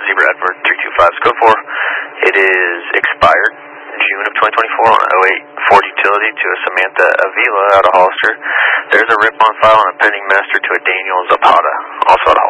Zebra Edward 325 code 4. It is expired June of 2024 on an 08 Ford Utility to a Samantha Avila out of Hollister. There's a rip on file and a pending master to a Daniel Zapata, also out of Hollister.